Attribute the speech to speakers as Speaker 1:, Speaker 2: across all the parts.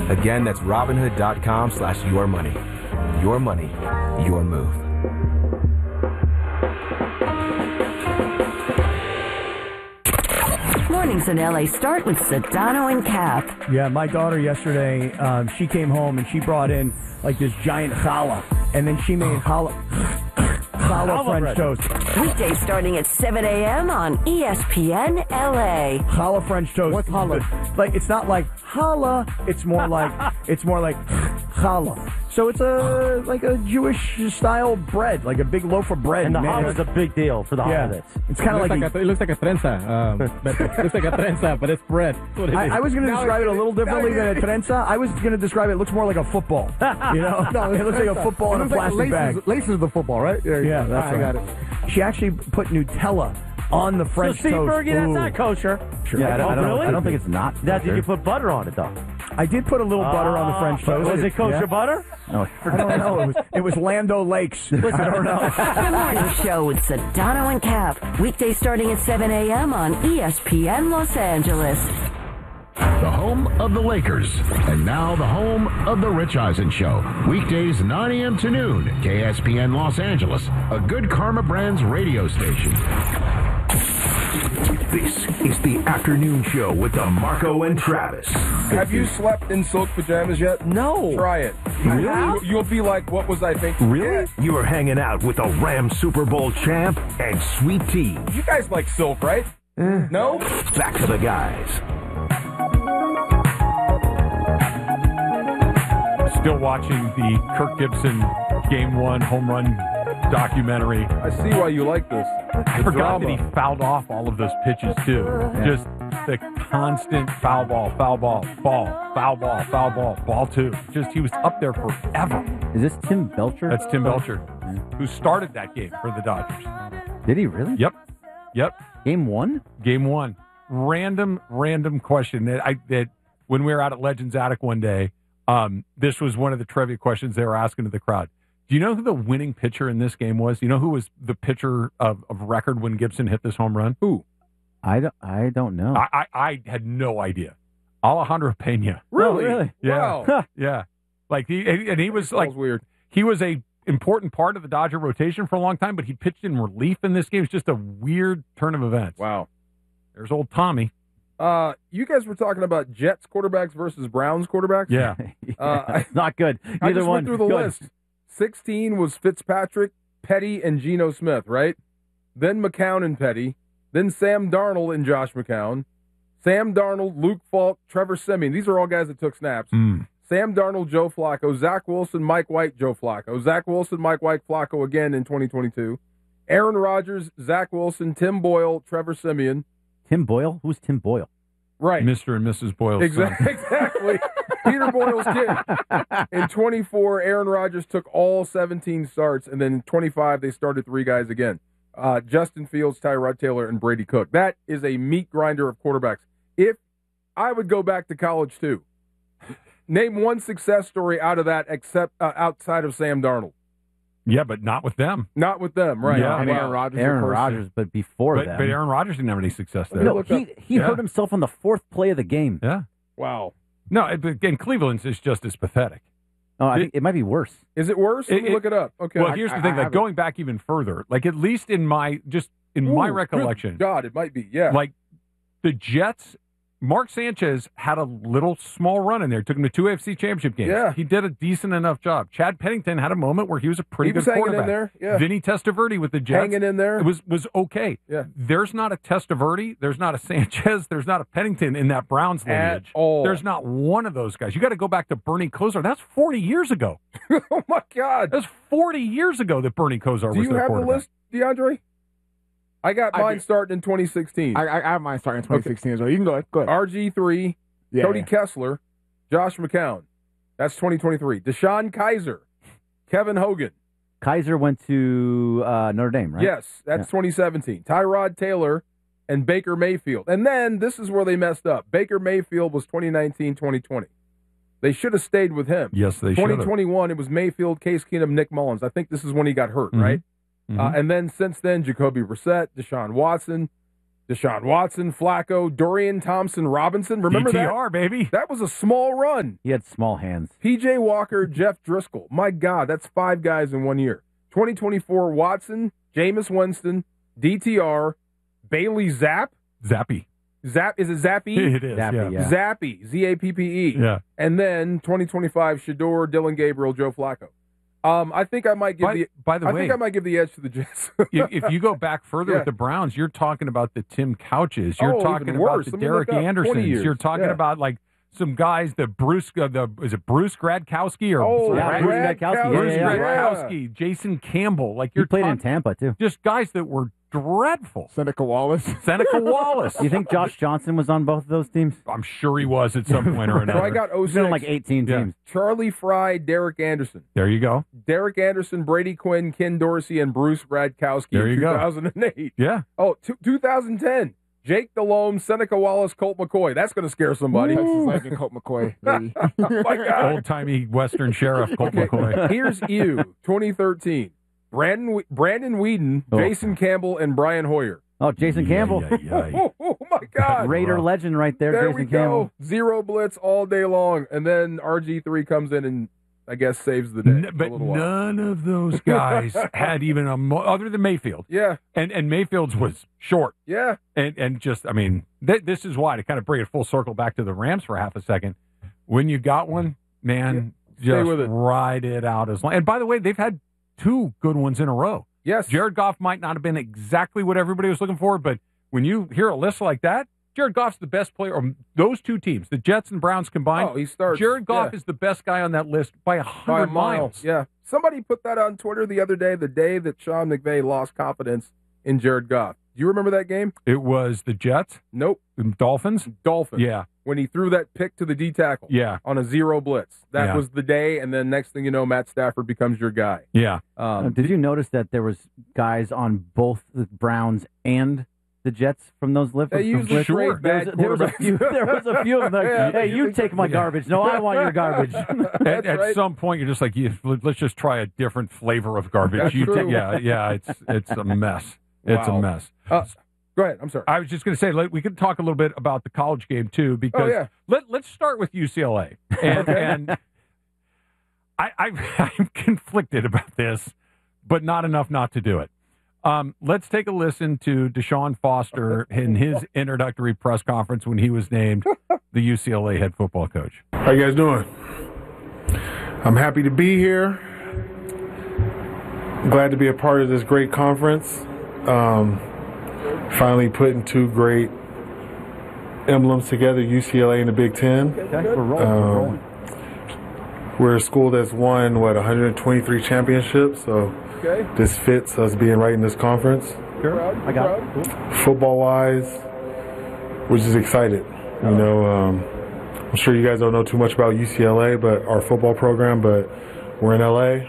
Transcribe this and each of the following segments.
Speaker 1: Again, that's Robinhood.com/yourmoney. Your money, your move.
Speaker 2: Mornings in LA start with Sedano and Cap.
Speaker 3: Yeah, my daughter yesterday, she came home and she brought in like this giant challah, and then she made challah French toast.
Speaker 2: Weekdays starting at 7 a.m. on ESPN LA.
Speaker 3: Challah French toast.
Speaker 4: What's challah?
Speaker 3: Like, it's not like challah. It's more like challah. So it's like a Jewish style bread, like a big loaf of bread.
Speaker 4: And the challah is a big deal for the holidays.
Speaker 3: It's kind of like
Speaker 5: it looks like a trenza. It looks like a trenza, but it's bread.
Speaker 3: I was going to describe it a little differently than a trenza. I was going to describe it looks more like a football. You know, it looks like a football in a plastic bag.
Speaker 4: Laces the football, right?
Speaker 3: Yeah, that's right. I got it. She actually put Nutella on the French toast.
Speaker 4: Bergie, that's not kosher.
Speaker 3: Sure.
Speaker 6: Yeah, I don't think it's not.
Speaker 4: Did you put butter on it, though?
Speaker 3: I did put a little butter on the French toast.
Speaker 4: Was it kosher butter?
Speaker 6: No,
Speaker 3: I don't know. It was Lando Lakes. I don't know.
Speaker 2: The morning show with Sedano and Cap. Weekdays starting at 7 a.m. on ESPN Los Angeles.
Speaker 7: The home of the Lakers, and now the home of the Rich Eisen Show. Weekdays 9 a.m. to noon, KSPN Los Angeles, a Good Karma Brands radio station.
Speaker 8: This is the afternoon show with DeMarco and Travis.
Speaker 9: Have you slept in silk pajamas yet?
Speaker 4: No.
Speaker 9: Try it.
Speaker 8: Really?
Speaker 9: You'll be like, what was I thinking?
Speaker 8: Really? You are hanging out with the Rams Super Bowl champ and Sweet Tea.
Speaker 9: You guys like silk, right? No?
Speaker 8: Back to the guys.
Speaker 5: Still watching the Kirk Gibson Game 1 home run documentary.
Speaker 9: I see why you like this.
Speaker 5: I forgot that he fouled off all of those pitches, too. Just the constant foul ball, ball, foul ball, ball two. Just, he was up there forever.
Speaker 6: Is this Tim Belcher?
Speaker 5: That's Tim Belcher, who started that game for the Dodgers.
Speaker 6: Did he really?
Speaker 5: Yep.
Speaker 6: Game 1?
Speaker 5: Game 1. Random question that when we were out at Legends Attic one day, this was one of the trivia questions they were asking to the crowd. Do you know who the winning pitcher in this game was? Do you know who was the pitcher of record when Gibson hit this home run?
Speaker 9: Who?
Speaker 6: I don't know.
Speaker 5: I had no idea. Alejandro Pena.
Speaker 9: Really?
Speaker 6: Oh, really?
Speaker 5: Yeah.
Speaker 9: Wow.
Speaker 5: Yeah. Like he was
Speaker 9: That
Speaker 5: like
Speaker 9: was weird.
Speaker 5: he was a important part of the Dodger rotation for a long time, but he pitched in relief in this game. It's just a weird turn of events.
Speaker 9: Wow.
Speaker 5: There's old Tommy.
Speaker 9: You guys were talking about Jets quarterbacks versus Browns quarterbacks?
Speaker 5: Yeah.
Speaker 6: It's not good.
Speaker 9: I
Speaker 6: Either
Speaker 9: just
Speaker 6: one.
Speaker 9: went through the
Speaker 6: Good.
Speaker 9: list. 16 was Fitzpatrick, Petty, and Geno Smith, right? Then McCown and Petty. Then Sam Darnold and Josh McCown. Sam Darnold, Luke Falk, Trevor Siemian. These are all guys that took snaps. Sam Darnold, Joe Flacco. Zach Wilson, Mike White, Joe Flacco. Zach Wilson, Mike White, Flacco again in 2022. Aaron Rodgers, Zach Wilson, Tim Boyle, Trevor Siemian.
Speaker 6: Tim Boyle? Who's Tim Boyle?
Speaker 9: Right.
Speaker 5: Mr. and Mrs. Boyle's son.
Speaker 9: Exactly. Peter Boyle's kid. In 24, Aaron Rodgers took all 17 starts, and then in 25, they started 3 guys again. Justin Fields, Tyrod Taylor, and Brady Cook. That is a meat grinder of quarterbacks. If I would go back to college, too. Name one success story out of that except outside of Sam Darnold.
Speaker 5: Yeah, but not with them.
Speaker 9: Not with them, right.
Speaker 5: Yeah.
Speaker 9: And
Speaker 5: Wow.
Speaker 9: Aaron Rodgers.
Speaker 6: Aaron Rodgers, but before
Speaker 5: But
Speaker 6: that.
Speaker 5: Aaron Rodgers didn't have any success there.
Speaker 6: No, he hurt himself on the 4th play of the game.
Speaker 5: Yeah.
Speaker 9: Wow.
Speaker 5: No, again, Cleveland's is just as pathetic.
Speaker 6: Oh, I think it might be worse.
Speaker 9: Is it worse? Let me look it up. Okay.
Speaker 5: Well, here's the thing. Like going back even further, like at least in my recollection,
Speaker 9: good God, it might be. Yeah.
Speaker 5: like the Jets, Mark Sanchez had a little small run in there. Took him to 2 AFC Championship games.
Speaker 9: Yeah.
Speaker 5: He did a decent enough job. Chad Pennington had a moment where he was a pretty
Speaker 9: He was
Speaker 5: good
Speaker 9: hanging in
Speaker 5: quarterback.
Speaker 9: there, yeah.
Speaker 5: Vinny Testaverde with the Jets.
Speaker 9: Hanging in there.
Speaker 5: It was okay.
Speaker 9: Yeah.
Speaker 5: There's not a Testaverde. There's not a Sanchez. There's not a Pennington in that Browns lineage.
Speaker 9: At all.
Speaker 5: There's not one of those guys. You got to go back to Bernie Kosar. That's 40 years ago.
Speaker 9: Oh, my God.
Speaker 5: That's 40 years ago that Bernie Kosar
Speaker 9: Do
Speaker 5: was
Speaker 9: you
Speaker 5: their
Speaker 9: have the
Speaker 5: quarterback.
Speaker 9: list, DeAndre? I got mine starting in 2016.
Speaker 4: I have mine starting in 2016 as well. You can go ahead. Go ahead.
Speaker 9: RG3, Cody Kessler, Josh McCown. That's 2023. Deshaun Kaiser, Kevin Hogan.
Speaker 6: Kaiser went to Notre Dame, right?
Speaker 9: Yes, that's 2017. Tyrod Taylor and Baker Mayfield. And then this is where they messed up. Baker Mayfield was 2019, 2020. They should have stayed with him.
Speaker 5: Yes, they should have.
Speaker 9: 2021, it was Mayfield, Case Keenum, Nick Mullins. I think this is when he got hurt, right?
Speaker 5: Mm-hmm.
Speaker 9: And then since then, Jacoby Brissett, Deshaun Watson, Deshaun Watson, Flacco, Dorian Thompson-Robinson. Remember
Speaker 5: DTR,
Speaker 9: that?
Speaker 5: baby.
Speaker 9: That was a small run.
Speaker 6: He had small hands.
Speaker 9: P.J. Walker, Jeff Driscoll. My God, that's 5 guys in 1 year. 2024, Watson, Jameis Winston, DTR, Bailey
Speaker 5: Zappe.
Speaker 9: Is it Zappe?
Speaker 5: It is,
Speaker 6: Zappe, yeah.
Speaker 9: Zappe, Z-A-P-P-E.
Speaker 5: Yeah.
Speaker 9: And then 2025, Shador, Dylan Gabriel, Joe Flacco. I think I might give
Speaker 5: By the way,
Speaker 9: I think I might give the edge to the Jets.
Speaker 5: if you go back further
Speaker 9: Yeah.
Speaker 5: with the Browns, you're talking about the Tim Couches. You're talking
Speaker 9: even
Speaker 5: about
Speaker 9: worse.
Speaker 5: the
Speaker 9: Let me look
Speaker 5: Derek
Speaker 9: up. 20
Speaker 5: Andersons.
Speaker 9: years.
Speaker 5: You're talking
Speaker 9: Yeah.
Speaker 5: about like some guys, the Bruce, is it Bruce Gradkowski or
Speaker 9: Oh,
Speaker 6: Yeah, Bruce Gradkowski.
Speaker 5: Bruce
Speaker 6: Yeah.
Speaker 5: Gradkowski, Jason Campbell. Like
Speaker 6: He
Speaker 5: you're
Speaker 6: played in
Speaker 5: talking-
Speaker 6: Tampa, too.
Speaker 5: just guys that were dreadful.
Speaker 4: Seneca Wallace.
Speaker 5: Seneca Wallace.
Speaker 6: Do you think Josh Johnson was on both of those teams?
Speaker 5: I'm sure he was at some point or
Speaker 9: So
Speaker 5: another.
Speaker 9: I got
Speaker 6: He's been
Speaker 9: 06,
Speaker 6: on like 18
Speaker 5: Yeah.
Speaker 6: teams.
Speaker 9: Charlie Fry, Derek Anderson.
Speaker 5: There you go.
Speaker 9: Derek Anderson, Brady Quinn, Ken Dorsey, and Bruce Gradkowski
Speaker 5: There
Speaker 9: in
Speaker 5: you go.
Speaker 9: 2008.
Speaker 5: Yeah.
Speaker 9: Oh, 2010. Jake Delhomme, Seneca Wallace, Colt McCoy. That's going to scare somebody.
Speaker 4: Texas legend Colt McCoy, baby.
Speaker 9: Oh, my God.
Speaker 5: Old timey Western Sheriff Colt
Speaker 9: Okay,
Speaker 5: McCoy.
Speaker 9: here's you, 2013. Brandon Whedon,
Speaker 6: Oh.
Speaker 9: Jason Campbell, and Brian Hoyer.
Speaker 6: Oh, Jason Campbell.
Speaker 9: Oh, my God.
Speaker 6: Raider legend right there,
Speaker 9: There
Speaker 6: Jason
Speaker 9: we go.
Speaker 6: Campbell.
Speaker 9: Zero blitz all day long. And then RG3 comes in and, I guess, saves the day.
Speaker 5: But none of those guys had even other than Mayfield.
Speaker 9: Yeah.
Speaker 5: And Mayfield's was short.
Speaker 9: Yeah.
Speaker 5: And just, I mean, this is why, to kind of bring it full circle back to the Rams for half a second. When you got one, man, just
Speaker 9: with it.
Speaker 5: ride it out as long. And by the way, they've had 2 good ones in a row.
Speaker 9: Yes.
Speaker 5: Jared Goff might not have been exactly what everybody was looking for, but when you hear a list like that, Jared Goff's the best player. Or those 2 teams, the Jets and Browns combined.
Speaker 9: Oh, he starts.
Speaker 5: Jared Goff
Speaker 9: yeah.
Speaker 5: is the best guy on that list by 100 miles.
Speaker 9: Yeah. Somebody put that on Twitter the other day, the day that Sean McVay lost confidence in Jared Goff. Do you remember that game?
Speaker 5: It was the Jets,
Speaker 9: Nope.
Speaker 5: Dolphins.
Speaker 9: Yeah. When he threw that pick to the D tackle.
Speaker 5: Yeah.
Speaker 9: On a zero blitz. That
Speaker 5: Yeah.
Speaker 9: was the day, and then next thing you know, Matt Stafford becomes your guy.
Speaker 5: Yeah.
Speaker 6: Did you notice that there was guys on both the Browns and the Jets from those lists?
Speaker 9: They usually trade bad
Speaker 6: there was a few.
Speaker 9: quarterbacks.
Speaker 6: There was a few of them.
Speaker 9: Yeah.
Speaker 6: Hey, you take my garbage. No, I want your garbage.
Speaker 5: At
Speaker 9: right.
Speaker 5: some point, you're just like, let's just try a different flavor of garbage.
Speaker 9: That's true.
Speaker 5: Yeah. It's a mess. It's a
Speaker 9: Wow.
Speaker 5: mess.
Speaker 9: Go ahead. I'm sorry.
Speaker 5: I was just going to say, we could talk a little bit about the college game too, because
Speaker 9: Oh, yeah.
Speaker 5: let's start with UCLA. And I'm conflicted about this, but not enough not to do it. Let's take a listen to Deshaun Foster in his introductory press conference when he was named the UCLA head football coach.
Speaker 10: How you guys doing? I'm happy to be here. Glad to be a part of this great conference. Finally putting 2 great emblems together, UCLA and the Big Ten.
Speaker 6: Okay, we're rolling.
Speaker 10: We're a school that's won, 123 championships, so
Speaker 9: Okay.
Speaker 10: this fits us being right in this conference.
Speaker 6: Sure. I got it. Cool.
Speaker 10: Football-wise, we're just excited. You know, I'm sure you guys don't know too much about UCLA, but our football program, but we're in LA.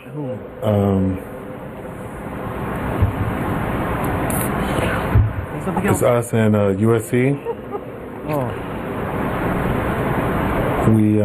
Speaker 6: Something
Speaker 10: It's
Speaker 6: else.
Speaker 10: us and USC.
Speaker 6: Oh.
Speaker 10: We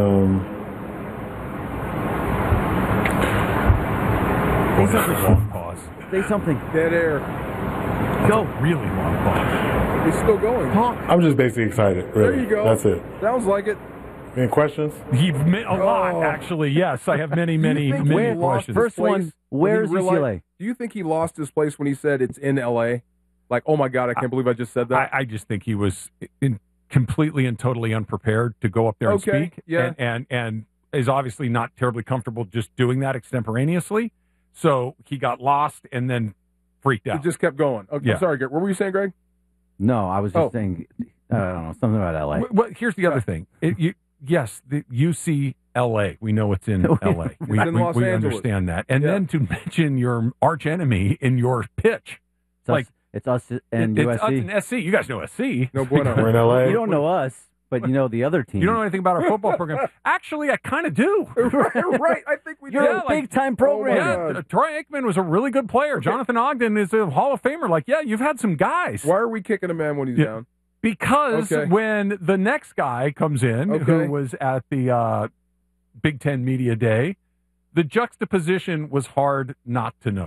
Speaker 5: Long pause.
Speaker 6: Say something.
Speaker 9: Dead air.
Speaker 6: Go.
Speaker 5: Really long pause.
Speaker 9: He's still going.
Speaker 10: I'm just basically excited. Really.
Speaker 9: There you go.
Speaker 10: That's it.
Speaker 9: Sounds like it.
Speaker 10: Any questions?
Speaker 5: You've a lot, actually. Yes, I have many
Speaker 9: think
Speaker 5: many
Speaker 9: he lost
Speaker 5: questions.
Speaker 6: First
Speaker 9: place
Speaker 6: one,
Speaker 9: when
Speaker 6: where's
Speaker 9: he realized-
Speaker 6: UCLA?
Speaker 9: Do you think he lost his place when he said it's in L.A.? Like, oh my God, I can't believe I just said that.
Speaker 5: I just think he was completely and totally unprepared to go up there and
Speaker 9: Okay,
Speaker 5: speak,
Speaker 9: yeah.
Speaker 5: and is obviously not terribly comfortable just doing that extemporaneously. So he got lost and then freaked
Speaker 9: It
Speaker 5: out.
Speaker 9: just kept going. Okay,
Speaker 5: Yeah.
Speaker 9: I'm sorry, Greg. What were you saying, Greg?
Speaker 6: No, I was just
Speaker 9: Oh.
Speaker 6: saying, I don't know, something about LA.
Speaker 5: Well, here's the other thing. Yes, the UCLA. We know it's in LA. We
Speaker 9: in Los
Speaker 5: we
Speaker 9: Angeles.
Speaker 5: understand that. And
Speaker 9: Yeah.
Speaker 5: then to mention your arch enemy in your pitch.
Speaker 6: It's us and
Speaker 5: It's
Speaker 6: USC.
Speaker 5: us and SC. You guys know SC.
Speaker 9: No bueno.
Speaker 10: We're in LA.
Speaker 6: You don't know us, but you know the other team.
Speaker 5: You don't know anything about our football program. Actually, I kind of do.
Speaker 9: right. I think we
Speaker 6: You're
Speaker 9: do.
Speaker 6: a big time program.
Speaker 9: Oh,
Speaker 5: Yeah, Troy Aikman was a really good player. Jonathan Ogden is a Hall of Famer. Like, yeah, you've had some guys.
Speaker 9: Why are we kicking a man when he's
Speaker 5: Yeah.
Speaker 9: down?
Speaker 5: Because
Speaker 9: Okay.
Speaker 5: when the next guy comes in,
Speaker 9: Okay.
Speaker 5: who was at the Big Ten Media Day, the juxtaposition was hard not to notice.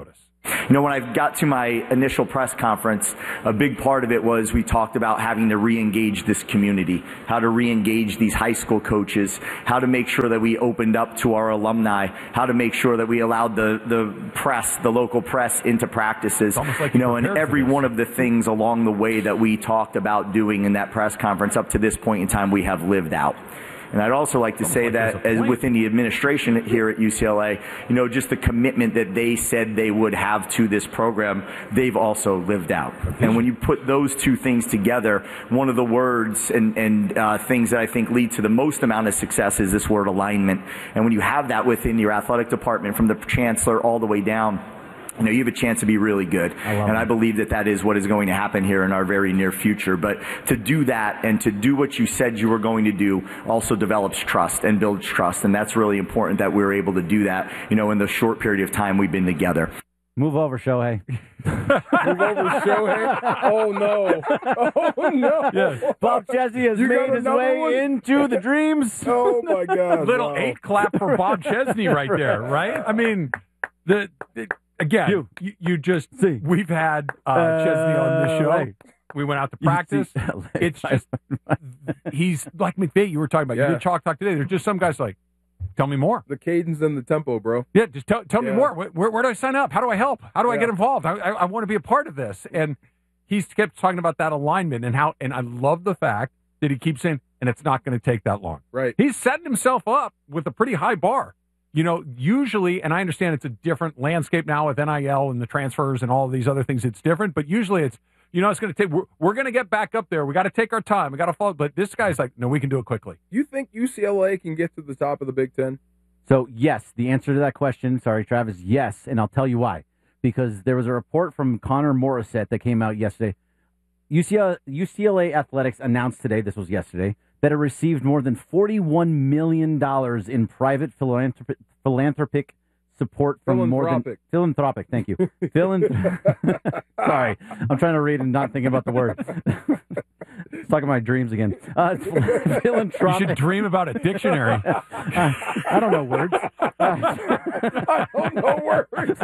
Speaker 11: You know, when I got to my initial press conference, a big part of it was we talked about having to re-engage this community, how to re-engage these high school coaches, how to make sure that we opened up to our alumni, how to make sure that we allowed the press, the local press, into practices.
Speaker 5: Like,
Speaker 11: you know, and every one of the things along the way that we talked about doing in that press conference up to this point in time, we have lived out. And I'd also like to say that as within the administration here at UCLA, you know, just the commitment that they said they would have to this program, they've also lived out. And when you put those two things together, one of the words and things that I think lead to the most amount of success is this word alignment. And when you have that within your athletic department, from the chancellor all the way down, you know, you have a chance to be really good. I believe that that is what is going to happen here in our very near future. But to do that and to do what you said you were going to do also develops trust and builds trust. And that's really important that we were able to do that, you know, in the short period of time we've been together.
Speaker 6: Move over, Shohei.
Speaker 9: Move over, Shohei. Oh, no. Oh, no.
Speaker 6: Yes. Bob Chesney has made his way into the dreams.
Speaker 9: Oh, my God.
Speaker 5: Little 8 clap for Bob Chesney right there, right? I mean, Again, you just see. We've had Chesney on the show. We went out to practice. It's just he's like McVay. You were talking about. You did Chalk Talk today. There's just some guys like, tell me more.
Speaker 9: The cadence and the tempo, bro.
Speaker 5: Yeah, just tell me more. Where do I sign up? How do I help? How do I get involved? I want to be a part of this. And he's kept talking about that alignment and how. And I love the fact that he keeps saying, and it's not going to take that long.
Speaker 9: Right.
Speaker 5: He's setting himself up with a pretty high bar. You know, usually, and I understand it's a different landscape now with NIL and the transfers and all of these other things. It's different, but usually it's, you know, it's going to take, we're going to get back up there. We got to take our time. We got to follow. But this guy's like, no, we can do it quickly.
Speaker 9: You think UCLA can get to the top of the Big Ten?
Speaker 6: So, yes, the answer to that question, sorry, Travis, yes, and I'll tell you why. Because there was a report from Connor Morissette that came out yesterday. UCLA Athletics announced today, this was yesterday, that it received more than $41 million in private philanthropic support from more than philanthropic. Thank you. Sorry, I'm trying to read and not thinking about the word. It's talking about my dreams again. Philanthropic.
Speaker 5: You should dream about a dictionary.
Speaker 6: I don't know words.
Speaker 9: I don't know words.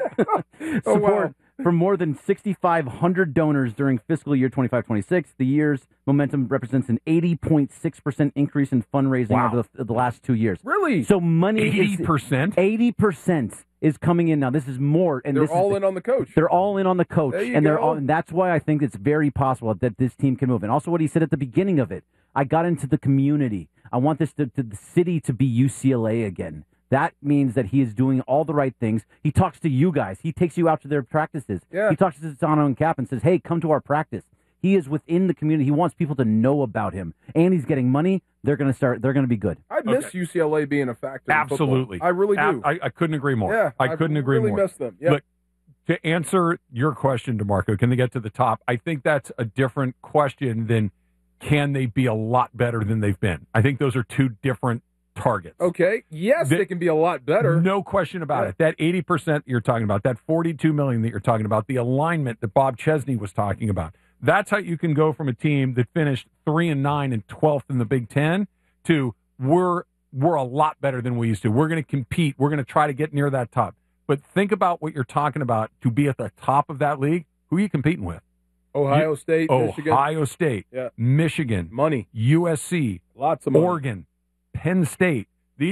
Speaker 6: Support from more than 6,500 donors during fiscal year 25-26. The year's momentum represents an 80.6% increase in fundraising over the last 2 years.
Speaker 9: Really?
Speaker 6: So money
Speaker 5: 80%?
Speaker 6: 80% is coming in now. This is more. And
Speaker 9: they're all in on the coach.
Speaker 6: They're all in on the coach.
Speaker 9: And
Speaker 6: and that's why I think it's very possible that this team can move. And also what he said at the beginning of it, I got into the community. I want this to the city to be UCLA again. That means that he is doing all the right things. He talks to you guys. He takes you out to their practices.
Speaker 9: Yeah.
Speaker 6: He talks to Dono and Cap and says, hey, come to our practice. He is within the community. He wants people to know about him. And he's getting money. They're going to be good.
Speaker 9: I miss UCLA being a factor.
Speaker 5: Absolutely.
Speaker 9: In football. I really do.
Speaker 5: I couldn't agree more.
Speaker 9: Yeah,
Speaker 5: I couldn't agree
Speaker 9: really
Speaker 5: more.
Speaker 9: Miss them. Yeah.
Speaker 5: Look, to answer your question, DeMarco, can they get to the top? I think that's a different question than can they be a lot better than they've been. I think those are two different targets.
Speaker 9: Okay. Yes, they can be a lot better.
Speaker 5: No question about it. That 80% you're talking about, that $42 million that you're talking about, the alignment that Bob Chesney was talking about. That's how you can go from a team that finished 3-9 and 12th in the Big Ten to we're a lot better than we used to. We're going to compete. We're going to try to get near that top. But think about what you're talking about to be at the top of that league. Who are you competing with?
Speaker 9: Ohio State, Michigan.
Speaker 5: Ohio State, Michigan,
Speaker 9: money,
Speaker 5: USC,
Speaker 9: lots of money.
Speaker 5: Oregon, Penn State.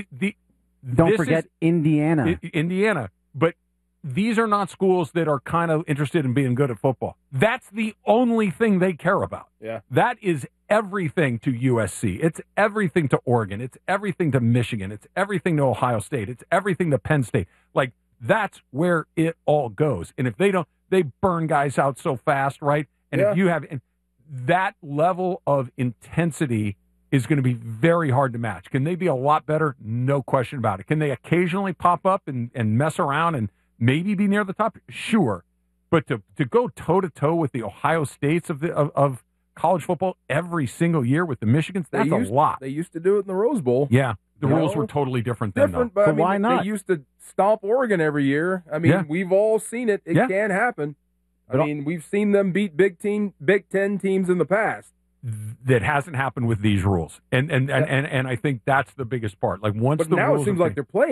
Speaker 6: Don't forget Indiana.
Speaker 5: Indiana. But these are not schools that are kind of interested in being good at football. That's the only thing they care about.
Speaker 9: Yeah.
Speaker 5: That is everything to USC. It's everything to Oregon. It's everything to Michigan. It's everything to Ohio State. It's everything to Penn State. Like, that's where it all goes. And if they don't, they burn guys out so fast, right? And if you have that level of intensity is going to be very hard to match. Can they be a lot better? No question about it. Can they occasionally pop up and mess around and maybe be near the top? Sure. But to go toe-to-toe with the Ohio States of college football every single year with the Michigans, that's a lot.
Speaker 9: They used to do it in the Rose Bowl.
Speaker 5: Yeah. The rules were totally different then, though.
Speaker 9: But I mean,
Speaker 6: why not?
Speaker 9: They used to stomp Oregon every year. I mean, we've all seen it. It can happen. I mean, we've seen them beat Big Ten teams in the past.
Speaker 5: That hasn't happened with these rules, and I think that's the biggest part. Like once
Speaker 9: but
Speaker 5: the
Speaker 9: now
Speaker 5: rules
Speaker 9: it seems like they're playing.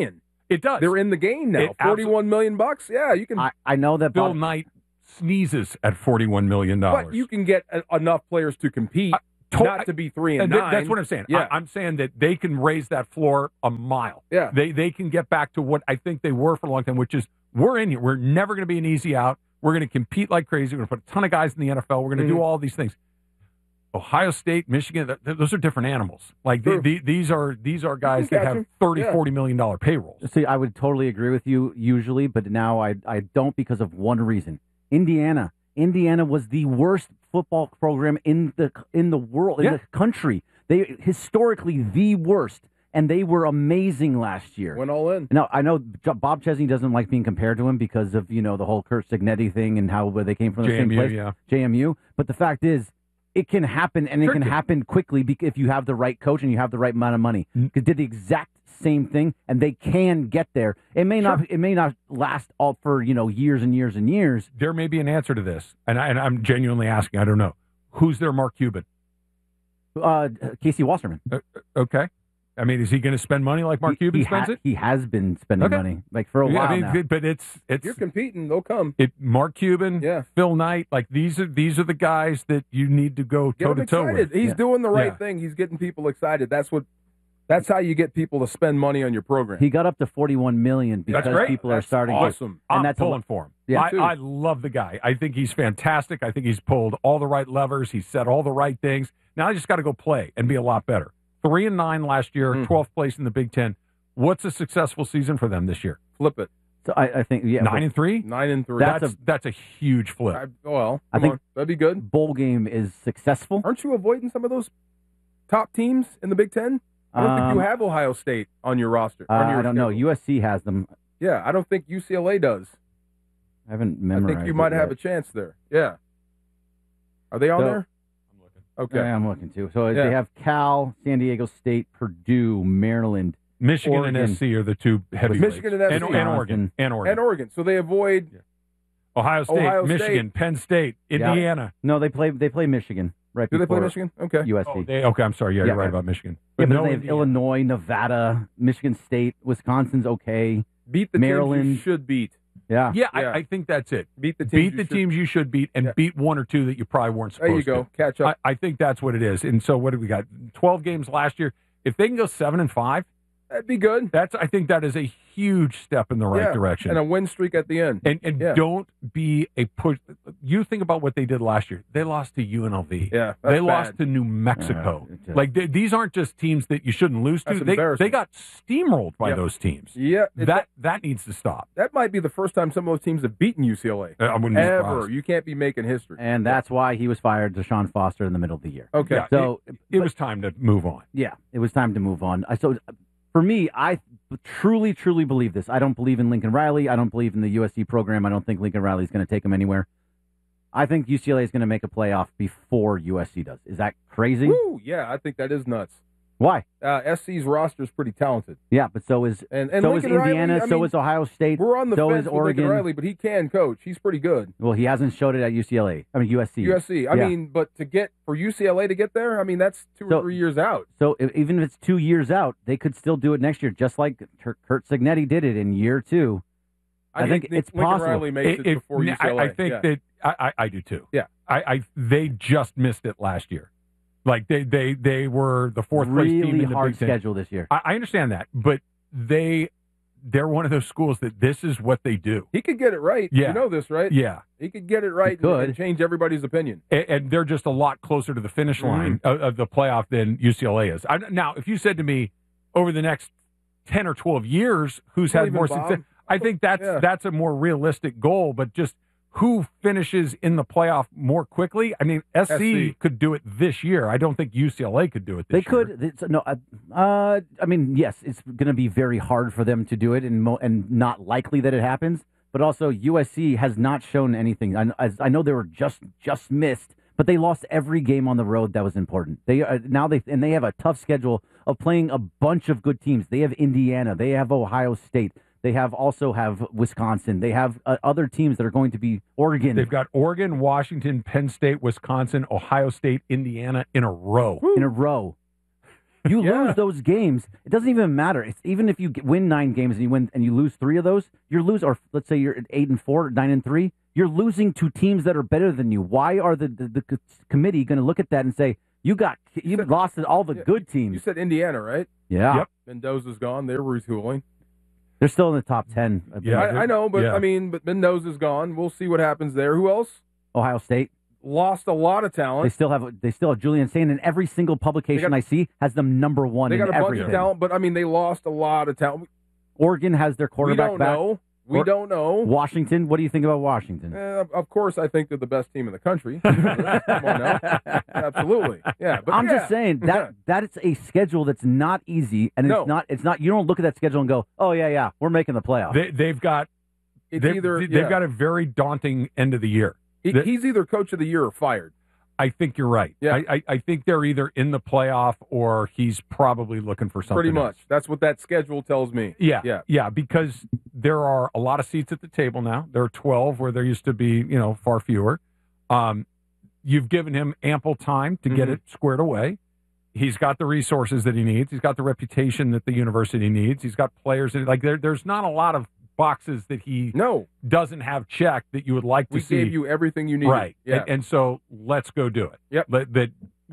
Speaker 5: It does.
Speaker 9: They're in the game now.
Speaker 5: It
Speaker 9: $41 million. Yeah, you can.
Speaker 6: I know that
Speaker 5: Bill Knight sneezes at $41 million.
Speaker 9: But you can get enough players to compete, not to be 3-9.
Speaker 5: That's what I'm saying.
Speaker 9: Yeah.
Speaker 5: I'm saying that they can raise that floor a mile.
Speaker 9: Yeah.
Speaker 5: They can get back to what I think they were for a long time, which is we're in here. We're never going to be an easy out. We're going to compete like crazy. We're going to put a ton of guys in the NFL. We're going to do all these things. Ohio State, Michigan, those are different animals. Like these are guys that have $40 million payrolls.
Speaker 6: See, I would totally agree with you usually, but now I don't because of one reason. Indiana was the worst football program in the world, in the country. They historically the worst, and they were amazing last year.
Speaker 9: Went all in.
Speaker 6: Now I know Bob Chesney doesn't like being compared to him because of the whole Kurt Signetti thing and how they came from the same place, JMU. But the fact is, it can happen, and it can happen quickly if you have the right coach and you have the right amount of money. They did the exact same thing, and they can get there. It may not last all for years and years and years.
Speaker 5: There may be an answer to this, and I'm genuinely asking. I don't know who's their Mark Cuban.
Speaker 6: Casey Wasserman.
Speaker 5: Okay. I mean, is he going to spend money like Mark Cuban spends it?
Speaker 6: He has been spending money for a while now.
Speaker 5: But it's
Speaker 9: you're competing; they'll come.
Speaker 5: Mark Cuban, Phil Knight, like these are the guys that you need to go toe to toe with.
Speaker 9: He's doing the right thing. He's getting people excited. That's how you get people to spend money on your program.
Speaker 6: He got up to $41 million because people are starting.
Speaker 5: Awesome.
Speaker 6: And
Speaker 5: I'm
Speaker 6: that's
Speaker 5: pulling for him.
Speaker 6: Yeah,
Speaker 5: I love the guy. I think he's fantastic. I think he's pulled all the right levers. He's said all the right things. Now I just got to go play and be a lot better. 3-9 last year, 12th place in the Big Ten. What's a successful season for them this year?
Speaker 9: Flip it.
Speaker 6: So I think
Speaker 5: 9-3.
Speaker 9: 9-3.
Speaker 5: That's a huge flip.
Speaker 9: I think that'd be good.
Speaker 6: Bowl game is successful.
Speaker 9: Aren't you avoiding some of those top teams in the Big Ten? I don't think you have Ohio State on your roster.
Speaker 6: I don't know. USC has them.
Speaker 9: Yeah, I don't think UCLA does.
Speaker 6: I haven't memorized.
Speaker 9: I think you might have a chance there. Yeah. Are they on there? Okay.
Speaker 6: Yeah, I'm looking too. So they have Cal, San Diego State, Purdue, Maryland,
Speaker 5: Michigan,
Speaker 6: Oregon.
Speaker 5: and SC are the two heavyweights.
Speaker 9: Michigan and SC.
Speaker 5: And Oregon.
Speaker 9: So they avoid
Speaker 5: Ohio State, Michigan, Penn State, Indiana.
Speaker 6: No, they play Michigan right
Speaker 9: Do
Speaker 6: before.
Speaker 9: they play Michigan? Okay.
Speaker 6: USC.
Speaker 5: Okay, I'm sorry. Yeah, you're right about Michigan.
Speaker 6: But they have Illinois, Nevada, Michigan State, Wisconsin's okay.
Speaker 9: Beat the
Speaker 6: Maryland.
Speaker 9: teams you should beat.
Speaker 6: Yeah.
Speaker 5: I think that's it.
Speaker 9: Beat the
Speaker 5: teams you should beat, and beat one or two that you probably weren't supposed to.
Speaker 9: There you go. Catch up.
Speaker 5: I think that's what it is. And so what do we got? 12 games last year. If they can go 7-5,
Speaker 9: that'd be good.
Speaker 5: I think that is a huge step in the right direction.
Speaker 9: And a win streak at the end.
Speaker 5: And don't be a push. You think about what they did last year. They lost to UNLV.
Speaker 9: Yeah,
Speaker 5: they lost to New Mexico. These aren't just teams that you shouldn't lose to. They got steamrolled by those teams.
Speaker 9: Yeah,
Speaker 5: that needs to stop.
Speaker 9: That might be the first time some of those teams have beaten UCLA.
Speaker 5: I wouldn't be surprised.
Speaker 9: You can't be making history.
Speaker 6: And that's why he was fired, Deshaun Foster, in the middle of the year.
Speaker 9: Okay.
Speaker 6: So
Speaker 5: it was time to move on.
Speaker 6: Yeah, it was time to move on. So for me, I truly, truly believe this. I don't believe in Lincoln Riley. I don't believe in the USC program. I don't think Lincoln Riley is going to take him anywhere. I think UCLA is going to make a playoff before USC does. Is that crazy?
Speaker 9: Woo, yeah, I think that is nuts.
Speaker 6: Why?
Speaker 9: SC's roster is pretty talented.
Speaker 6: Yeah, but so is Indiana,
Speaker 9: Riley,
Speaker 6: so is Ohio State.
Speaker 9: We're on the
Speaker 6: so
Speaker 9: fence
Speaker 6: is
Speaker 9: with
Speaker 6: Oregon.
Speaker 9: Lincoln Riley, but he can coach. He's pretty good.
Speaker 6: Well, he hasn't showed it at UCLA. I mean USC.
Speaker 9: I mean, but for UCLA to get there, I mean that's 2 or 3 years out.
Speaker 6: So even if it's 2 years out, they could still do it next year, just like Kurt Signetti did it in year 2. I think it's
Speaker 9: Lincoln
Speaker 6: possible.
Speaker 9: Riley makes it before UCLA.
Speaker 5: I think that I do too.
Speaker 9: Yeah.
Speaker 5: They just missed it last year. Like they were the fourth place team in the
Speaker 6: really hard
Speaker 5: Big Ten.
Speaker 6: schedule this year.
Speaker 5: I understand that, but they're one of those schools that this is what they do.
Speaker 9: He could get it right.
Speaker 5: Yeah.
Speaker 9: You know this, right?
Speaker 5: Yeah.
Speaker 9: He could get it right and change everybody's opinion.
Speaker 5: And they're just a lot closer to the finish line of the playoff than UCLA is. Now, if you said to me over the next 10 or 12 years, who's had more success, I think that's a more realistic goal, but just who finishes in the playoff more quickly? I mean, SC could do it this year. I don't think UCLA could do it this year.
Speaker 6: They could. I mean, yes, it's going to be very hard for them to do it and not likely that it happens. But also, USC has not shown anything. I know they were just missed, but they lost every game on the road that was important. They have a tough schedule of playing a bunch of good teams. They have Indiana. They have Ohio State. They also have Wisconsin. They have other teams that are going to be Oregon.
Speaker 5: They've got Oregon, Washington, Penn State, Wisconsin, Ohio State, Indiana in a row.
Speaker 6: In a row. You lose those games, it doesn't even matter. It's, even if you win 9 games and you lose 3 of those, or let's say you're at 8-4, 9-3, you're losing to teams that are better than you. Why are the committee going to look at that and say you lost to all the good teams?
Speaker 9: You said Indiana, right?
Speaker 6: Yeah.
Speaker 5: Yep.
Speaker 9: Mendoza's gone. They're retooling.
Speaker 6: They're still in the top 10.
Speaker 9: I know, but but Mendoza's gone. We'll see what happens there. Who else?
Speaker 6: Ohio State
Speaker 9: lost a lot of talent.
Speaker 6: They still have Julian Sain, and every single publication I see has them number 1.
Speaker 9: They got
Speaker 6: in
Speaker 9: a bunch
Speaker 6: everything.
Speaker 9: of talent, but they lost a lot of talent.
Speaker 6: Oregon has their quarterback back.
Speaker 9: We don't know.
Speaker 6: Washington, what do you think about Washington?
Speaker 9: Of course, I think they're the best team in the country. Come on now. Absolutely. Yeah. But
Speaker 6: I'm just saying that it's a schedule that's not easy, and it's not. You don't look at that schedule and go, "Oh yeah, we're making the playoffs."
Speaker 5: They've got got a very daunting end of the year.
Speaker 9: He's either coach of the year or fired.
Speaker 5: I think you're right.
Speaker 9: Yeah.
Speaker 5: I think they're either in the playoff or he's probably looking for something.
Speaker 9: Pretty much.
Speaker 5: else.
Speaker 9: That's what that schedule tells me.
Speaker 5: Yeah, because there are a lot of seats at the table now. There are 12 where there used to be, far fewer. You've given him ample time to get it squared away. He's got the resources that he needs. He's got the reputation that the university needs. He's got players that there's not a lot of boxes that he doesn't have checked that you would like to see.
Speaker 9: We gave you everything you needed.
Speaker 5: Right.
Speaker 9: Yeah.
Speaker 5: And so let's go do it.
Speaker 9: Yep.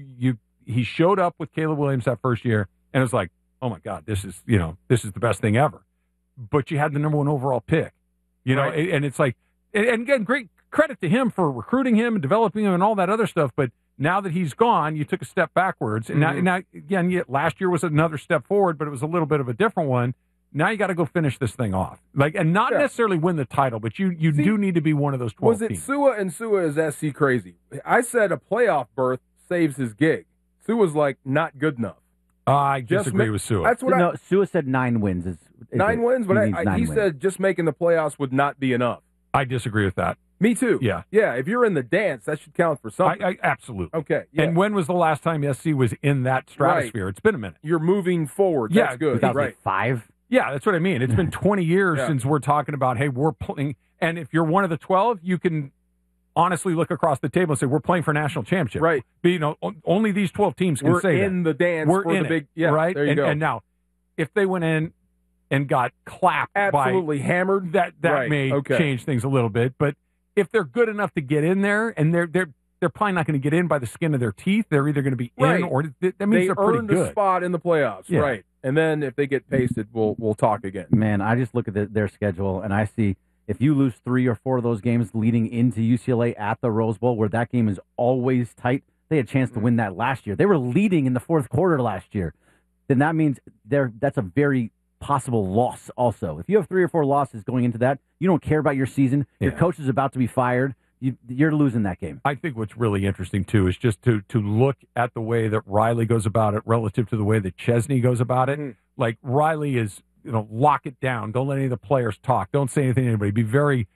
Speaker 5: He showed up with Caleb Williams that first year and it was like, oh my God, this is the best thing ever. But you had the number 1 overall pick,
Speaker 9: Right.
Speaker 5: and it's like, and again, great credit to him for recruiting him and developing him and all that other stuff. But now that he's gone, you took a step backwards. And now again, last year was another step forward, but it was a little bit of a different one. Now you got to go finish this thing off, and not necessarily win the title, but you do need to be one of those 12 teams.
Speaker 9: Was it Sua, and Sua is SC crazy? I said a playoff berth saves his gig. Sua's like not good enough.
Speaker 5: I disagree with Sua.
Speaker 9: That's what
Speaker 6: Sua said 9 wins.
Speaker 9: 9 wins, but he said just making the playoffs would not be enough.
Speaker 5: I disagree with that.
Speaker 9: Me too.
Speaker 5: Yeah.
Speaker 9: If you're in the dance, that should count for something.
Speaker 5: I absolutely.
Speaker 9: Okay. Yeah.
Speaker 5: And when was the last time SC was in that stratosphere?
Speaker 9: Right.
Speaker 5: It's been a minute.
Speaker 9: You're moving forward.
Speaker 5: Yeah,
Speaker 9: That's good.
Speaker 6: 2005.
Speaker 5: Yeah, that's what I mean. It's been 20 years since we're talking about, hey, we're playing. And if you're one of the 12, you can honestly look across the table and say, we're playing for national championship.
Speaker 9: Right.
Speaker 5: But, only these 12 teams can
Speaker 9: we're
Speaker 5: say
Speaker 9: in
Speaker 5: that.
Speaker 9: the dance
Speaker 5: we're
Speaker 9: for
Speaker 5: in
Speaker 9: the big,
Speaker 5: right?
Speaker 9: There you go.
Speaker 5: And now, if they went in and got clapped
Speaker 9: absolutely hammered,
Speaker 5: that may change things a little bit. But if they're good enough to get in there, and they're probably not going to get in by the skin of their teeth. They're either going to be in, or that means they're pretty
Speaker 9: earned
Speaker 5: good.
Speaker 9: a spot in the playoffs, right? And then if they get pasted, we'll talk again.
Speaker 6: Man, I just look at their schedule and I see if you lose 3 or 4 of those games leading into UCLA at the Rose Bowl, where that game is always tight, they had a chance to win that last year. They were leading in the 4th quarter last year. Then that means that's a very possible loss. Also, if you have 3 or 4 losses going into that, you don't care about your season. Your coach is about to be fired. You're losing that game.
Speaker 5: I think what's really interesting, too, is just to look at the way that Riley goes about it relative to the way that Chesney goes about it. Like, Riley is, lock it down. Don't let any of the players talk. Don't say anything to anybody. Be very,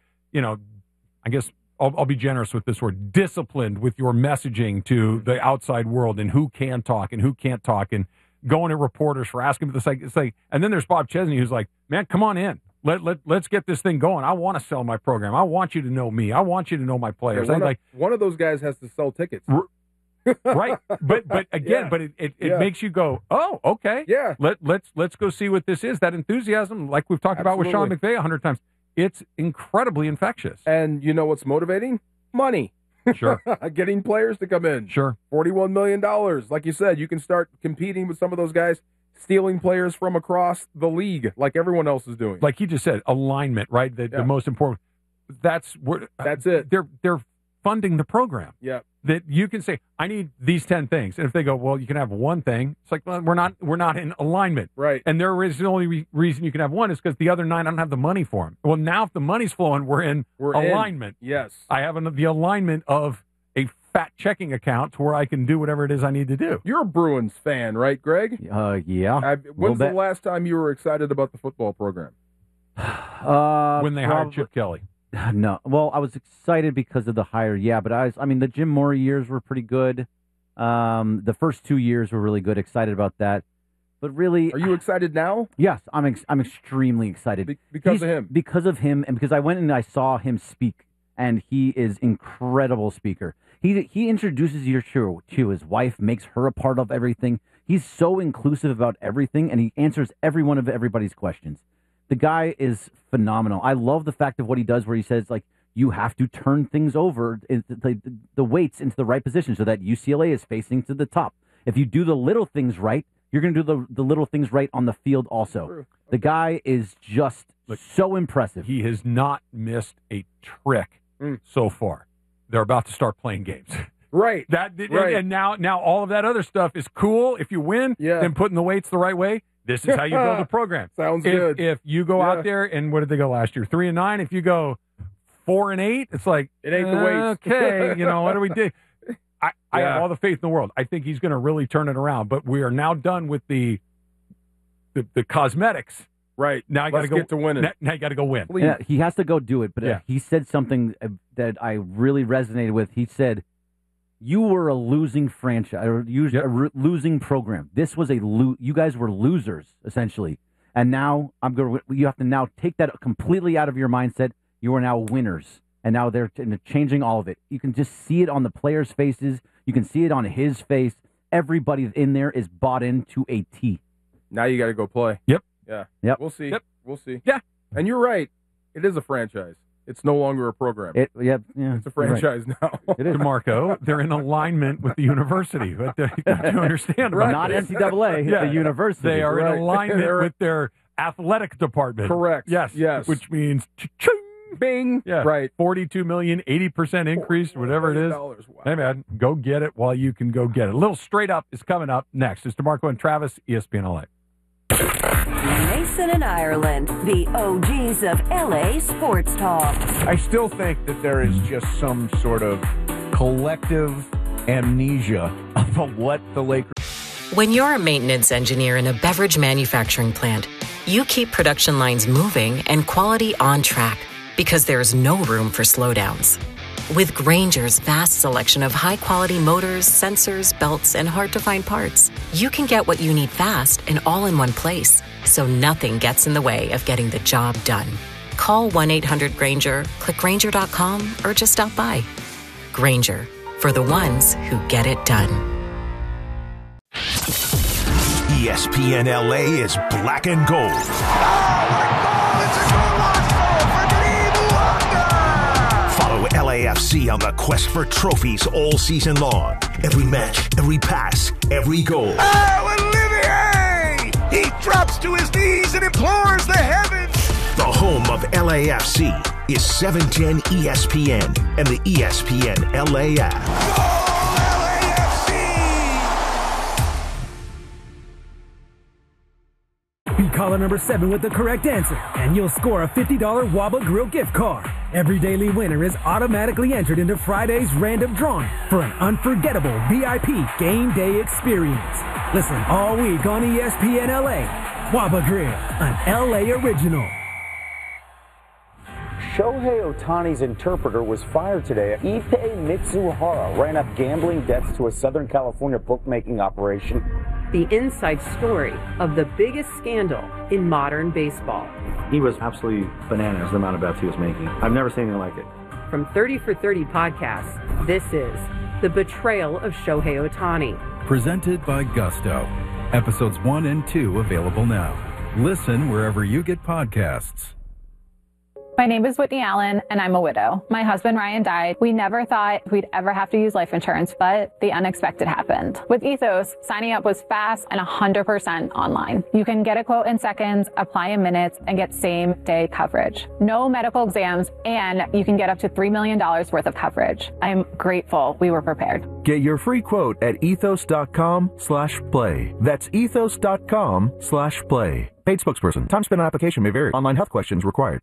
Speaker 5: I guess I'll be generous with this word, disciplined with your messaging to the outside world and who can talk and who can't talk, and going to reporters for asking for this. And then there's Bob Chesney, who's like, man, come on in. Let's get this thing going. I want to sell my program. I want you to know me. I want you to know my players.
Speaker 9: One of those guys has to sell tickets.
Speaker 5: Right. But again, but it makes you go, oh, okay.
Speaker 9: Yeah.
Speaker 5: Let's go see what this is. That enthusiasm, like we've talked about with Sean McVay 100 times, it's incredibly infectious.
Speaker 9: And you know what's motivating? Money.
Speaker 5: Sure.
Speaker 9: Getting players to come in.
Speaker 5: Sure.
Speaker 9: $41 million. Like you said, you can start competing with some of those guys, stealing players from across the league like everyone else is doing.
Speaker 5: Like he just said, alignment, right? The most important. That's it. They're funding the program.
Speaker 9: Yeah.
Speaker 5: That you can say, I need these 10 things. And if they go, well, you can have one thing. It's like, well, we're not in alignment.
Speaker 9: Right.
Speaker 5: And there is the only reason you can have one is because the other 9, I don't have the money for them. Well, now if the money's flowing, we're in alignment.
Speaker 9: Yes.
Speaker 5: I have the alignment of a fat checking account to where I can do whatever it is I need to do.
Speaker 9: You're a Bruins fan, right, Greg?
Speaker 6: Yeah.
Speaker 9: When's the last time you were excited about the football program?
Speaker 5: When they hired Chip Kelly.
Speaker 6: No. Well, I was excited because of the hire, but the Jim Mora years were pretty good. The first 2 years were really good. Excited about that. But really...
Speaker 9: Are you excited now?
Speaker 6: Yes, I'm extremely excited.
Speaker 9: Because of him?
Speaker 6: Because of him, and because I went and I saw him speak, and he is incredible speaker. He introduces you to his wife, makes her a part of everything. He's so inclusive about everything, and he answers every one of everybody's questions. The guy is phenomenal. I love the fact of what he does, where he says, like, you have to turn things over, the weights into the right position so that UCLA is facing to the top. If you do the little things right, you're going to do the little things right on the field also.
Speaker 5: True.
Speaker 6: The guy is just so impressive.
Speaker 5: He has not missed a trick so far. They're about to start playing games.
Speaker 9: Right.
Speaker 5: Right. And now all of that other stuff is cool. If you win, then putting the weights the right way, this is how you build a program.
Speaker 9: Sounds good.
Speaker 5: If you go out there and what did they go last year? 3-9. If you go 4-8, it's like
Speaker 9: it ain't the weights.
Speaker 5: Okay, what do we do? I have all the faith in the world. I think he's going to really turn it around. But we are now done with the cosmetics.
Speaker 9: Right.
Speaker 5: Now I got to go
Speaker 9: get to winning.
Speaker 5: Now you got to go win.
Speaker 6: Yeah, he has to go do it. But he said something that I really resonated with. He said, "You were a losing franchise, or a losing program. This was you guys were losers essentially, and now you have to now take that completely out of your mindset. You are now winners." And now they're changing all of it. You can just see it on the players' faces. You can see it on his face. Everybody in there is bought into a T.
Speaker 9: Now you got to go play.
Speaker 5: Yep.
Speaker 9: Yeah.
Speaker 6: Yep.
Speaker 9: We'll see.
Speaker 5: Yep.
Speaker 9: We'll see.
Speaker 5: Yeah.
Speaker 9: And you're right. It is a franchise. It's no longer a program.
Speaker 6: Yeah.
Speaker 9: It's a franchise now.
Speaker 6: It is.
Speaker 5: DeMarco, they're in alignment with the university. But you understand about
Speaker 6: Not
Speaker 5: this.
Speaker 6: NCAA, a university.
Speaker 5: They are in alignment with their athletic department.
Speaker 9: Correct.
Speaker 5: Yes. Which means cha-ching.
Speaker 9: Bing.
Speaker 5: Yeah.
Speaker 9: Right.
Speaker 5: 42 million, 80% increase, whatever it is.
Speaker 9: Wow.
Speaker 5: Hey, man, go get it while you can go get it. A little straight up is coming up next. It's DeMarco and Travis, ESPN LA.
Speaker 2: Mason and Ireland, the OGs of LA sports talk.
Speaker 12: I still think that there is just some sort of collective amnesia of what the Lakers...
Speaker 13: When you're a maintenance engineer in a beverage manufacturing plant, you keep production lines moving and quality on track because there's no room for slowdowns. With Grainger's vast selection of high-quality motors, sensors, belts, and hard-to-find parts, you can get what you need fast and all in one place, so nothing gets in the way of getting the job done. Call 1-800-GRAINGER, click Grainger.com, or just stop by. Grainger, for the ones who get it done.
Speaker 8: ESPN LA is black and gold. Follow LAFC on the quest for trophies all season long. Every match, every pass, every goal.
Speaker 14: Oh, Olivier! He drops to his knees and implores the heavens.
Speaker 8: The home of LAFC is 710 ESPN and the ESPN LA app.
Speaker 15: Be caller number 7 with the correct answer, and you'll score a $50 Waba Grill gift card. Every daily winner is automatically entered into Friday's random drawing for an unforgettable VIP game day experience. Listen all week on ESPN LA. Waba Grill, an LA original.
Speaker 16: Shohei Ohtani's interpreter was fired today. Ippei Mitsuhara ran up gambling debts to a Southern California bookmaking operation.
Speaker 17: The inside story of the biggest scandal in modern baseball.
Speaker 18: He was absolutely bananas, the amount of bets he was making. I've never seen anything like it.
Speaker 17: From 30 for 30 podcasts, this is The Betrayal of Shohei Ohtani.
Speaker 19: Presented by Gusto. Episodes 1 and 2 available now. Listen wherever you get podcasts.
Speaker 20: My name is Whitney Allen, and I'm a widow. My husband, Ryan, died. We never thought we'd ever have to use life insurance, but the unexpected happened. With Ethos, signing up was fast and 100% online. You can get a quote in seconds, apply in minutes, and get same-day coverage. No medical exams, and you can get up to $3 million worth of coverage. I'm grateful we were prepared.
Speaker 1: Get your free quote at ethos.com/play. That's ethos.com/play. Paid spokesperson. Time spent on application may vary. Online health questions required.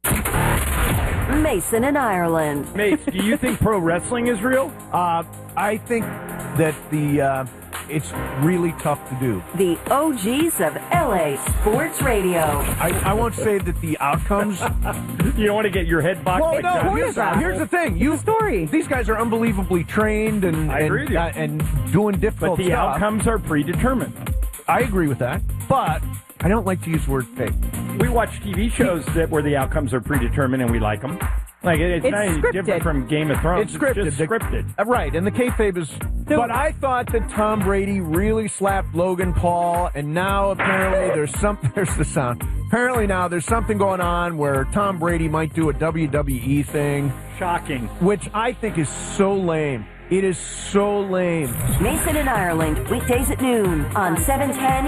Speaker 2: Mason and Ireland.
Speaker 3: Mates, do you think pro wrestling is real? I think that it's really tough to do.
Speaker 2: The OGs of LA Sports Radio.
Speaker 3: I won't say that the outcomes.
Speaker 21: You don't want to get your head boxed like that.
Speaker 3: Here's the thing. These guys are unbelievably trained and doing difficult
Speaker 21: but the
Speaker 3: stuff.
Speaker 21: outcomes are predetermined.
Speaker 3: I agree with that, but I don't like to use the word fake.
Speaker 21: We watch TV shows where the outcomes are predetermined and we like them. Like it's not any
Speaker 12: scripted.
Speaker 21: different from Game of Thrones.
Speaker 12: It's scripted.
Speaker 21: Just scripted.
Speaker 12: Right, and the kayfabe is. But I thought that Tom Brady really slapped Logan Paul, and now apparently there's the sound. Apparently now there's something going on where Tom Brady might do a WWE thing.
Speaker 21: Shocking.
Speaker 12: Which I think is so lame. It is so lame.
Speaker 2: Mason and Ireland, weekdays at noon on 710